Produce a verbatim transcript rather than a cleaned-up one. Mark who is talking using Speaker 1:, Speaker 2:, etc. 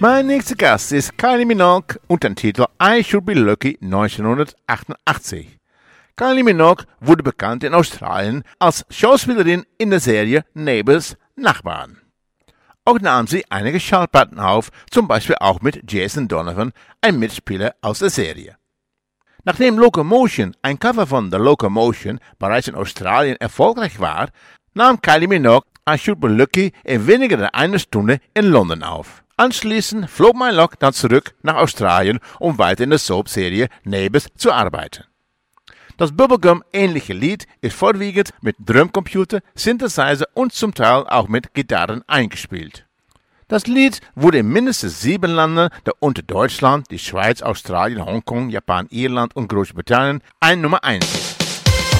Speaker 1: Mein nächster Gast ist Kylie Minogue und den Titel I Should Be Lucky neunzehnhundertachtundachtzig. Kylie Minogue wurde bekannt in Australien als Schauspielerin in der Serie Neighbours, Nachbarn. Auch nahm sie einige Schallplatten auf, zum Beispiel auch mit Jason Donovan, ein Mitspieler aus der Serie. Nachdem Locomotion, ein Cover von The Locomotion, bereits in Australien erfolgreich war, nahm Kylie Minogue I Should Be Lucky in weniger als einer Stunde in London auf. Anschließend flog Minogue dann zurück nach Australien, um weiter in der Soap-Serie Neighbours zu arbeiten. Das Bubblegum-ähnliche Lied ist vorwiegend mit Drumcomputer, Synthesizer und zum Teil auch mit Gitarren eingespielt. Das Lied wurde in mindestens sieben Ländern, darunter Deutschland, die Schweiz, Australien, Hongkong, Japan, Irland und Großbritannien, ein Nummer eins.